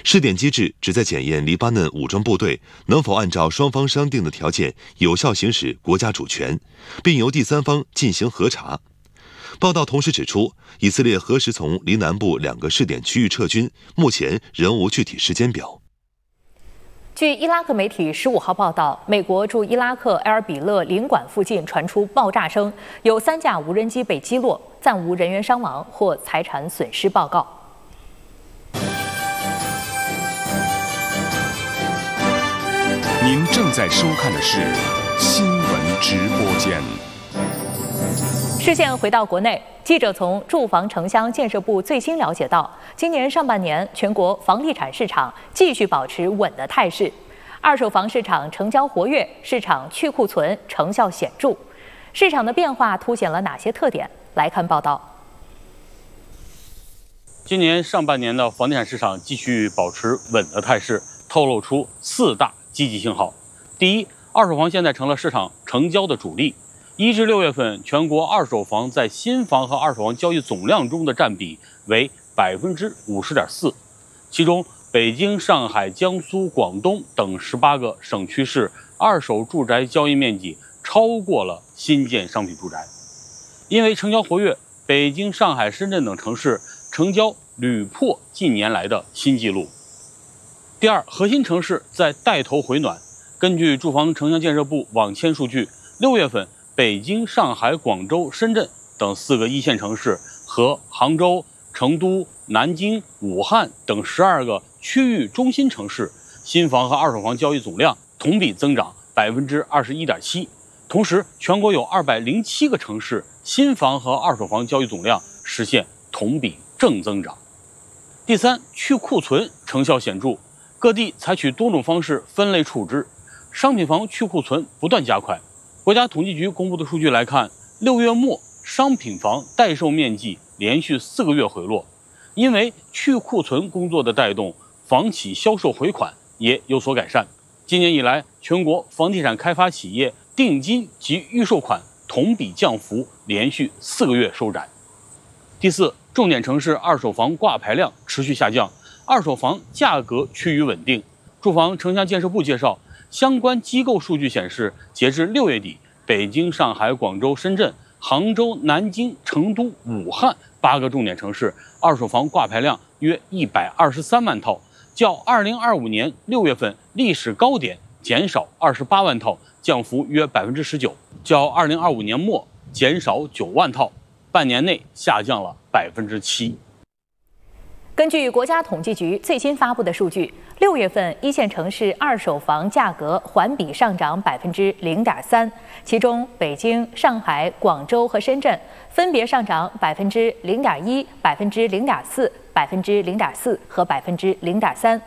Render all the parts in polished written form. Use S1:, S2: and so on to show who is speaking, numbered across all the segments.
S1: 试点机制旨在检验黎巴嫩武装部队能否按照双方商定的条件有效行使国家主权，并由第三方进行核查。报道同时指出，以色列何时从黎南部2个试点区域撤军，目前仍无具体时间表。
S2: 据伊拉克媒体15号报道，美国驻伊拉克埃尔比勒领馆附近传出爆炸声，有3架无人机被击落，暂无人员伤亡或财产损失报告。
S3: 您正在收看的是新闻直播间。
S2: 视线回到国内，记者从住房城乡建设部最新了解到，今年上半年全国房地产市场继续保持稳的态势，二手房市场成交活跃，市场去库存成效显著。市场的变化凸显了哪些特点？来看报道。
S4: 今年上半年的房地产市场继续保持稳的态势，透露出4大积极信号。第一，二手房现在成了市场成交的主力。1至6月份，全国二手房在新房和二手房交易总量中的占比为50.4%，其中北京、上海、江苏、广东等18个省区市二手住宅交易面积超过了新建商品住宅。因为成交活跃，北京、上海、深圳等城市成交屡破近年来的新纪录。第二，核心城市在带头回暖。根据住房城乡建设部网签数据，6月份北京、上海、广州、深圳等4个一线城市和杭州、成都、南京、武汉等12个区域中心城市新房和二手房交易总量同比增长21.7%。同时，全国有207个城市新房和二手房交易总量实现同比正增长。第三，去库存成效显著，各地采取多种方式分类处置，商品房去库存不断加快。国家统计局公布的数据来看，6月末商品房待售面积连续4个月回落，因为去库存工作的带动，房企销售回款也有所改善。今年以来，全国房地产开发企业定金及预售款同比降幅连续4个月收窄。第四，重点城市二手房挂牌量持续下降，二手房价格趋于稳定。住房城乡建设部介绍，相关机构数据显示，截至6月底，北京、上海、广州、深圳、杭州、南京、成都、武汉8个重点城市二手房挂牌量约123万套，较2025年6月份历史高点减少28万套，降幅约19%，较2025年末减少9万套，半年内下降了7%。
S2: 根据国家统计局最新发布的数据，6月份一线城市二手房价格环比上涨0.3%，其中北京、上海、广州和深圳分别上涨0.1%、0.4%、0.4%和0.3%。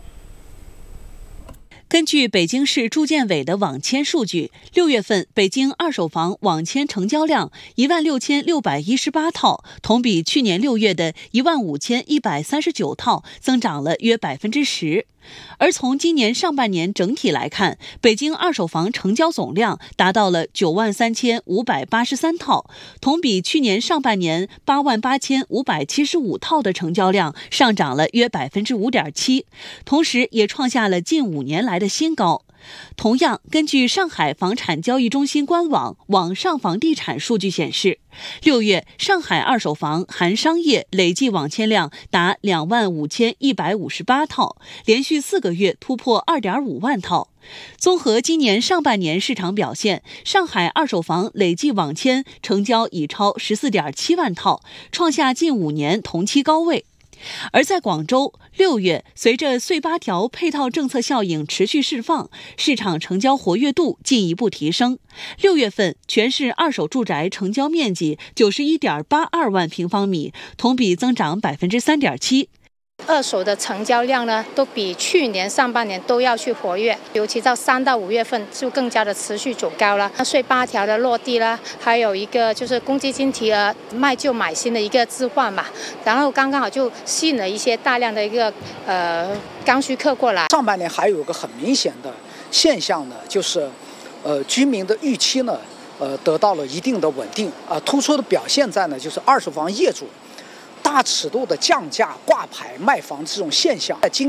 S5: 根据北京市住建委的网签数据，6月份北京二手房网签成交量16618套，同比去年6月的15139套增长了约10%。而从今年上半年整体来看，北京二手房成交总量达到了93583套，同比去年上半年88575套的成交量上涨了约5.7%，同时也创下了近5年来的新高。同样，根据上海房产交易中心官网网上房地产数据显示，6月上海二手房含商业累计网签量达25158套，连续4个月突破2.5万套。综合今年上半年市场表现，上海二手房累计网签成交已超14.7万套，创下近5年同期高位。而在广州，6月随着穗8条配套政策效应持续释放，市场成交活跃度进一步提升。6月份全市二手住宅成交面积91.82万平方米，同比增长3.7%。
S6: 二手的成交量呢，都比去年上半年都要去活跃，尤其到3到5月份就更加的持续走高了。穗8条的落地啦，还有一个就是公积金提额卖旧买新的一个置换嘛，然后刚刚好就吸引了一些大量的一个刚需客过来。
S7: 上半年还有个很明显的现象呢，就是居民的预期呢得到了一定的稳定突出的表现在呢就是二手房业主大尺度的降价挂牌卖房这种现象。